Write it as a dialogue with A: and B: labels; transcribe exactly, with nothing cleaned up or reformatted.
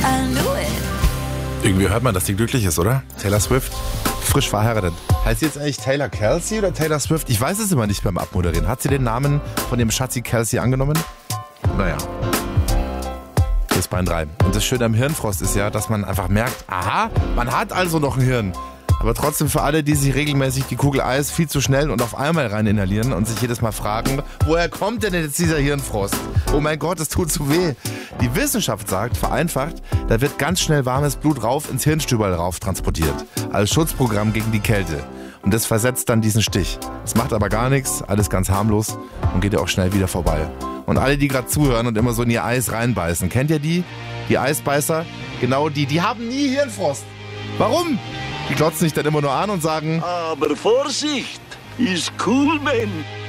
A: I knew it.
B: Irgendwie hört man, dass die glücklich ist, oder? Taylor Swift, frisch verheiratet. Heißt sie jetzt eigentlich Taylor Kelsey oder Taylor Swift? Ich weiß es immer nicht beim Abmoderieren. Hat sie den Namen von dem Schatzi Kelsey angenommen? Naja. Hier ist Bein drei. Und das Schöne am Hirnfrost ist ja, dass man einfach merkt, aha, man hat also noch ein Hirn. Aber trotzdem für alle, die sich regelmäßig die Kugel Eis viel zu schnell und auf einmal rein inhalieren und sich jedes Mal fragen, woher kommt denn jetzt dieser Hirnfrost? Oh mein Gott, es tut zu weh. Die Wissenschaft sagt, vereinfacht, da wird ganz schnell warmes Blut rauf ins Hirnstüberl rauf transportiert. Als Schutzprogramm gegen die Kälte. Und das versetzt dann diesen Stich. Es macht aber gar nichts, alles ganz harmlos und geht ja auch schnell wieder vorbei. Und alle, die gerade zuhören und immer so in ihr Eis reinbeißen, kennt ihr die? Die Eisbeißer? Genau die, die haben nie Hirnfrost. Warum? Die glotzen sich dann immer nur an und sagen,
C: aber Vorsicht, ist cool, man.